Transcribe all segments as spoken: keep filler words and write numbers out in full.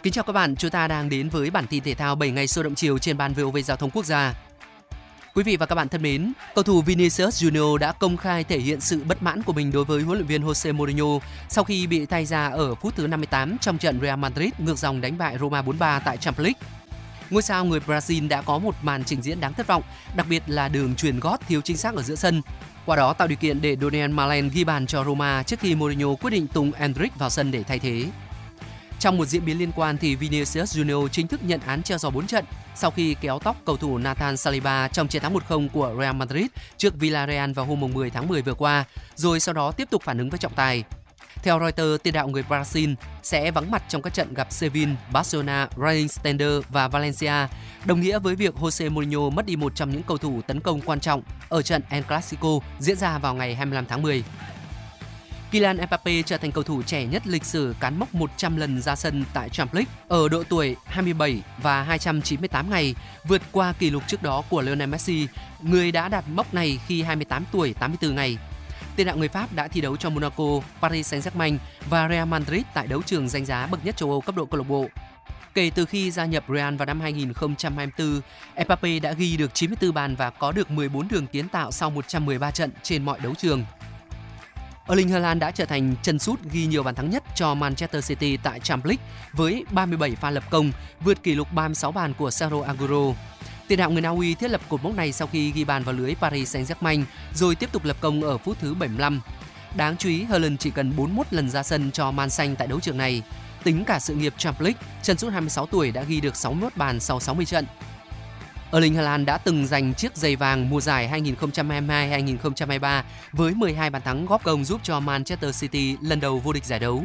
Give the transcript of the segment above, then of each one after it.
Kính chào các bạn, chúng ta đang đến với bản tin thể thao bảy ngày sôi động chiều trên ban vê o vê Giao thông Quốc gia. Quý vị và các bạn thân mến, cầu thủ Vinicius Junior đã công khai thể hiện sự bất mãn của mình đối với huấn luyện viên Jose Mourinho sau khi bị thay ra ở phút thứ năm mươi tám trong trận Real Madrid ngược dòng đánh bại Roma bốn ba tại Champions League. Ngôi sao người Brazil đã có một màn trình diễn đáng thất vọng, đặc biệt là đường chuyền gót thiếu chính xác ở giữa sân. Qua đó tạo điều kiện để Daniel Malen ghi bàn cho Roma trước khi Mourinho quyết định tung Endrick vào sân để thay thế. Trong một diễn biến liên quan thì Vinicius Junior chính thức nhận án treo giò bốn trận sau khi kéo tóc cầu thủ Nathan Saliba trong chiến thắng một không của Real Madrid trước Villarreal vào hôm mười tháng mười vừa qua, rồi sau đó tiếp tục phản ứng với trọng tài. Theo Reuters, tiền đạo người Brazil sẽ vắng mặt trong các trận gặp Sevilla, Barcelona, Racing Santander và Valencia, đồng nghĩa với việc Jose Mourinho mất đi một trong những cầu thủ tấn công quan trọng ở trận El Clasico diễn ra vào ngày hai mươi lăm tháng mười. Kylian Mbappé trở thành cầu thủ trẻ nhất lịch sử cán mốc một trăm lần ra sân tại Champions League ở độ tuổi hai mươi bảy và hai trăm chín mươi tám ngày, vượt qua kỷ lục trước đó của Lionel Messi, người đã đạt mốc này khi hai mươi tám tuổi tám mươi tư ngày. Tiền đạo người Pháp đã thi đấu cho Monaco, Paris Saint-Germain và Real Madrid tại đấu trường danh giá bậc nhất châu Âu cấp độ câu lạc bộ. Kể từ khi gia nhập Real vào năm hai nghìn không trăm hai mươi tư, Mbappé đã ghi được chín mươi tư bàn và có được mười bốn đường kiến tạo sau một trăm mười ba trận trên mọi đấu trường. Erling Haaland đã trở thành chân sút ghi nhiều bàn thắng nhất cho Manchester City tại Champions League với ba mươi bảy pha lập công, vượt kỷ lục ba mươi sáu bàn của Sergio Aguero. Tiền đạo người Na Uy thiết lập cột mốc này sau khi ghi bàn vào lưới Paris Saint-Germain rồi tiếp tục lập công ở phút thứ bảy mươi lăm. Đáng chú ý, Haaland chỉ cần bốn mươi mốt lần ra sân cho Man Xanh tại đấu trường này. Tính cả sự nghiệp Champions League, chân sút hai mươi sáu tuổi đã ghi được sáu mươi mốt bàn sau sáu mươi trận. Erling Haaland đã từng giành chiếc giày vàng mùa giải hai nghìn không trăm hai mươi hai hai nghìn không trăm hai mươi ba với mười hai bàn thắng góp công giúp cho Manchester City lần đầu vô địch giải đấu.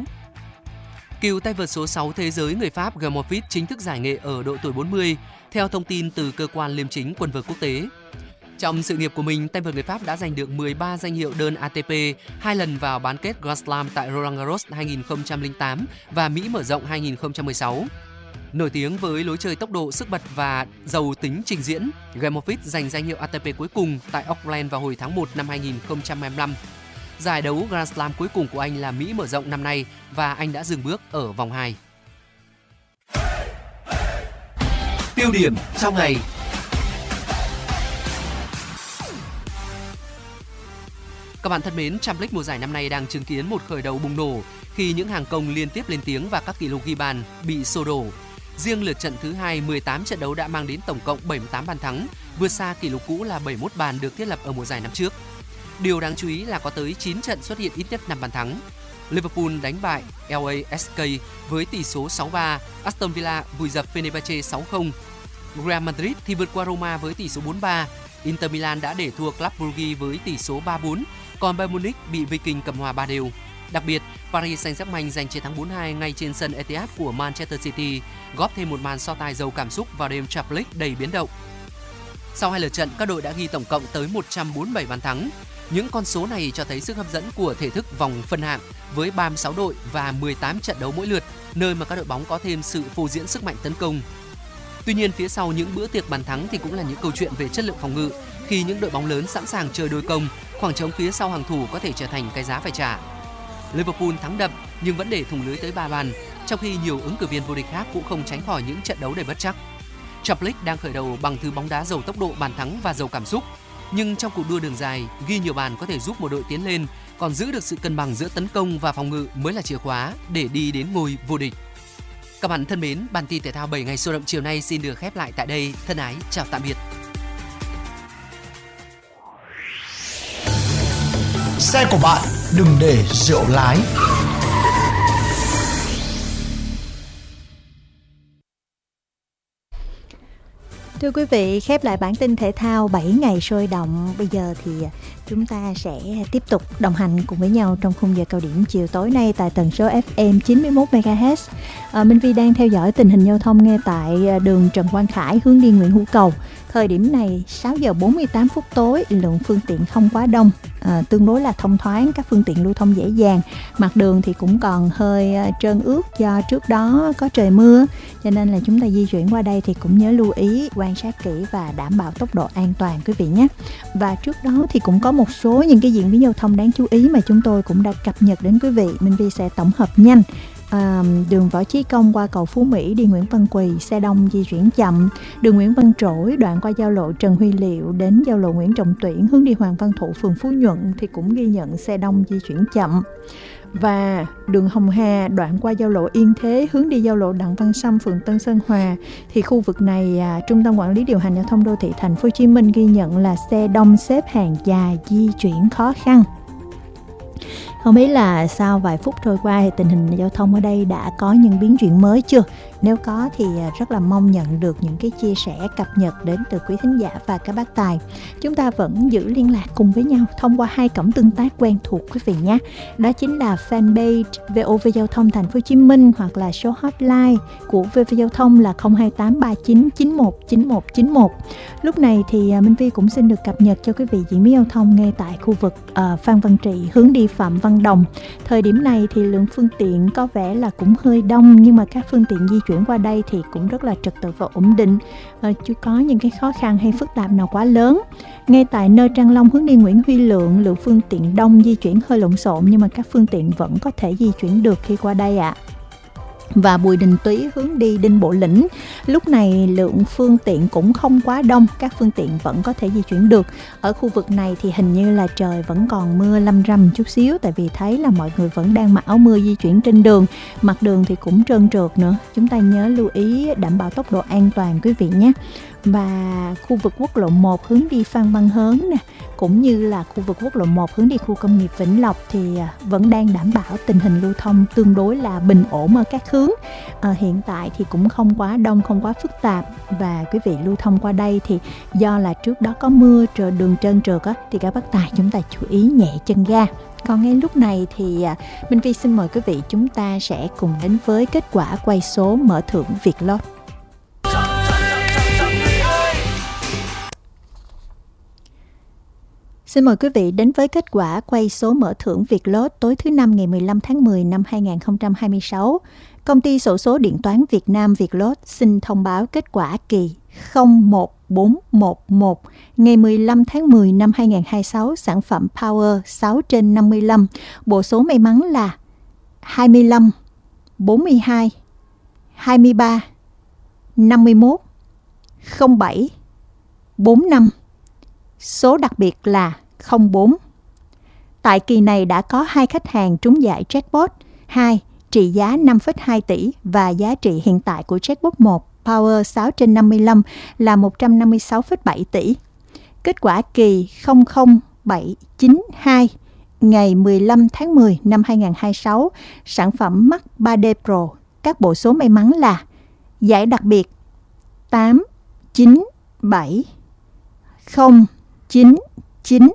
Cựu tay vợt số sáu thế giới người Pháp Germovic chính thức giải nghệ ở độ tuổi bốn mươi, theo thông tin từ cơ quan liêm chính quần vợt quốc tế. Trong sự nghiệp của mình, tay vợt người Pháp đã giành được mười ba danh hiệu đơn a tê pê, hai lần vào bán kết Grand Slam tại Roland Garros hai nghìn không trăm lẻ tám và Mỹ mở rộng hai nghìn không trăm mười sáu. Nổi tiếng với lối chơi tốc độ, sức bật và giàu tính trình diễn, Germovic giành danh hiệu a tê pê cuối cùng tại Auckland vào hồi tháng một năm hai nghìn không trăm hai mươi lăm. Giải đấu Grand Slam cuối cùng của anh là Mỹ mở rộng năm nay và anh đã dừng bước ở vòng hai. Tiêu điểm trong ngày. Các bạn thân mến, Champions League mùa giải năm nay đang chứng kiến một khởi đầu bùng nổ khi những hàng công liên tiếp lên tiếng và các kỷ lục ghi bàn bị xô đổ. Riêng lượt trận thứ hai, mười tám trận đấu đã mang đến tổng cộng bảy mươi tám bàn thắng, vượt xa kỷ lục cũ là bảy mươi mốt bàn được thiết lập ở mùa giải năm trước. Điều đáng chú ý là có tới chín trận xuất hiện ít nhất năm bàn thắng. Liverpool đánh bại lờ a ét ca với tỷ số sáu ba, Aston Villa vùi dập Fenerbahce sáu không. Real Madrid thì vượt qua Roma với tỷ số bốn ba. Inter Milan đã để thua Club Brugge với tỷ số ba bốn, còn Bayern Munich bị Viking cầm hòa ba đều. Đặc biệt, Paris Saint-Germain giành chiến thắng bốn hai ngay trên sân Etihad của Manchester City, góp thêm một màn so tài giàu cảm xúc vào đêm Champions League đầy biến động. Sau hai lượt trận, các đội đã ghi tổng cộng tới một trăm bốn mươi bảy bàn thắng. Những con số này cho thấy sức hấp dẫn của thể thức vòng phân hạng với ba mươi sáu đội và mười tám trận đấu mỗi lượt, nơi mà các đội bóng có thêm sự phô diễn sức mạnh tấn công. Tuy nhiên, phía sau những bữa tiệc bàn thắng thì cũng là những câu chuyện về chất lượng phòng ngự, khi những đội bóng lớn sẵn sàng chơi đôi công, khoảng trống phía sau hàng thủ có thể trở thành cái giá phải trả. Liverpool thắng đậm nhưng vẫn để thủng lưới tới ba bàn, trong khi nhiều ứng cử viên vô địch khác cũng không tránh khỏi những trận đấu đầy bất trắc. Champions League đang khởi đầu bằng thứ bóng đá giàu tốc độ, bàn thắng và giàu cảm xúc, nhưng trong cuộc đua đường dài, ghi nhiều bàn có thể giúp một đội tiến lên, còn giữ được sự cân bằng giữa tấn công và phòng ngự mới là chìa khóa để đi đến ngôi vô địch. Các bạn thân mến, bản tin thể thao bảy ngày sôi động chiều nay xin được khép lại tại đây. Thân ái, chào tạm biệt. Xe của bạn đừng để rượu lái. Thưa quý vị, khép lại bản tin thể thao bảy ngày sôi động. Bây giờ thì chúng ta sẽ tiếp tục đồng hành cùng với nhau trong khung giờ cao điểm chiều tối nay tại tần số ép em chín mươi mốt mê ga héc. À, Minh Vi đang theo dõi tình hình giao thông ngay tại đường Trần Quang Khải hướng đi Nguyễn Hữu Cầu. Thời điểm này sáu giờ bốn mươi tám phút tối, lượng phương tiện không quá đông, à, tương đối là thông thoáng, các phương tiện lưu thông dễ dàng. Mặt đường thì cũng còn hơi trơn ướt do trước đó có trời mưa, cho nên là chúng ta di chuyển qua đây thì cũng nhớ lưu ý, quan sát kỹ và đảm bảo tốc độ an toàn quý vị nhé. Và trước đó thì cũng có một số những cái diễn biến giao thông đáng chú ý mà chúng tôi cũng đã cập nhật đến quý vị. Minh Vi sẽ tổng hợp nhanh À, đường Võ Chí Công qua cầu Phú Mỹ đi Nguyễn Văn Quỳ xe đông di chuyển chậm. Đường Nguyễn Văn Trỗi đoạn qua giao lộ Trần Huy Liệu đến giao lộ Nguyễn Trọng Tuyển hướng đi Hoàng Văn Thụ phường Phú Nhuận thì cũng ghi nhận xe đông di chuyển chậm. Và đường Hồng Hà đoạn qua giao lộ Yên Thế hướng đi giao lộ Đặng Văn Sâm phường Tân Sơn Hòa thì khu vực này à, Trung tâm Quản lý Điều hành Giao thông Đô thị Thành phố Hồ Chí Minh ghi nhận là xe đông xếp hàng dài di chuyển khó khăn. Không biết là sau vài phút trôi qua thì tình hình giao thông ở đây đã có những biến chuyển mới chưa? Nếu có thì rất là mong nhận được những cái chia sẻ cập nhật đến từ quý thính giả và các bác tài. Chúng ta vẫn giữ liên lạc cùng với nhau thông qua hai cổng tương tác quen thuộc quý vị nhé. Đó chính là fanpage vê o vê Giao thông Thành phố Hồ Chí Minh hoặc là số hotline của vê vê Giao thông là không hai tám ba chín chín một chín một chín một. Lúc này thì Minh Vi cũng xin được cập nhật cho quý vị diễn biến giao thông ngay tại khu vực uh, Phan Văn Trị hướng đi Phạm Văn Đồng. Thời điểm này thì lượng phương tiện có vẻ là cũng hơi đông, nhưng mà các phương tiện di chuyển qua đây thì cũng rất là trật tự và ổn định, à, chưa có những cái khó khăn hay phức tạp nào quá lớn. Ngay tại nơi Trang Long hướng đi Nguyễn Huy Lượng, lượng phương tiện đông di chuyển hơi lộn xộn, nhưng mà các phương tiện vẫn có thể di chuyển được khi qua đây ạ. À. Và Bùi Đình Túy hướng đi Đinh Bộ Lĩnh, lúc này lượng phương tiện cũng không quá đông, các phương tiện vẫn có thể di chuyển được. Ở khu vực này thì hình như là trời vẫn còn mưa lâm râm chút xíu, tại vì thấy là mọi người vẫn đang mặc áo mưa di chuyển trên đường. Mặt đường thì cũng trơn trượt nữa, chúng ta nhớ lưu ý đảm bảo tốc độ an toàn quý vị nhé. Và khu vực quốc lộ một hướng đi Phan Văn Hớn nè, cũng như là khu vực quốc lộ một hướng đi khu công nghiệp Vĩnh Lộc thì vẫn đang đảm bảo tình hình lưu thông tương đối là bình ổn ở các hướng. À, hiện tại thì cũng không quá đông, không quá phức tạp, và quý vị lưu thông qua đây thì do là trước đó có mưa trời đường trơn trượt á, thì các bác tài chúng ta chú ý nhẹ chân ga. Còn ngay lúc này thì Minh Vi xin mời quý vị chúng ta sẽ cùng đến với kết quả quay số mở thưởng Vietlott. Xin mời quý vị đến với kết quả quay số mở thưởng Vietlott tối thứ Năm ngày mười lăm tháng mười năm hai nghìn không trăm hai mươi sáu. Công ty xổ số điện toán Việt Nam Vietlott xin thông báo kết quả kỳ không một bốn một một ngày mười lăm tháng mười năm hai nghìn không trăm hai mươi sáu, sản phẩm Power sáu trên năm mươi lăm. Bộ số may mắn là hai mươi lăm, bốn mươi hai, hai mươi ba, năm mươi mốt, không bảy, bốn năm. Số đặc biệt là không bốn. Tại kỳ này đã có hai khách hàng trúng giải jackpot hai trị giá năm phẩy hai tỷ và giá trị hiện tại của jackpot một Power sáu trên năm mươi lăm là một trăm năm mươi sáu phẩy bảy tỷ. Kết quả kỳ không không bảy chín hai ngày mười lăm tháng mười năm hai nghìn không trăm hai mươi sáu, sản phẩm Mac ba D Pro. Các bộ số may mắn là giải đặc biệt tám chín bảy không chín chín,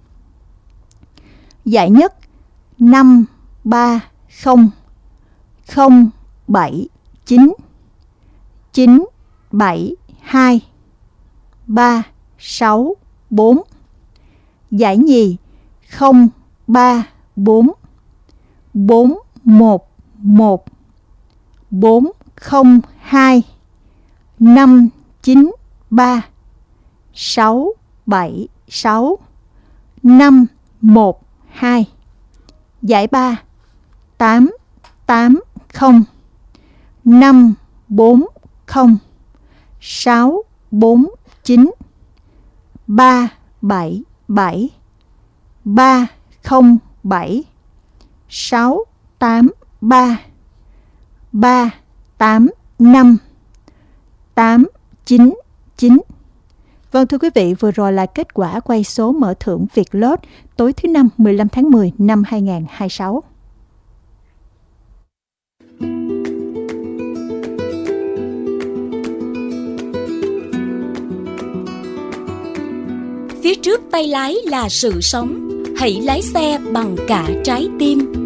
giải nhất năm ba không không bảy chín chín bảy hai ba sáu bốn, giải nhì không ba bốn bốn một một bốn không hai năm chín ba sáu bảy sáu năm một hai, giải ba tám tám không năm bốn không sáu bốn chín ba bảy bảy ba không bảy sáu tám ba ba tám năm tám chín chín. Vâng thưa quý vị, vừa rồi là kết quả quay số mở thưởng Vietlott tối thứ Năm mười lăm tháng mười năm hai nghìn không trăm hai mươi sáu. Phía trước tay lái là sự sống, hãy lái xe bằng cả trái tim.